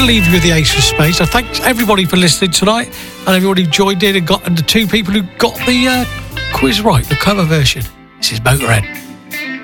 to leave you with the Ace of Spades. So thanks everybody for listening tonight, and everybody who joined in and the two people who got the quiz right, the cover version. This is Motorhead.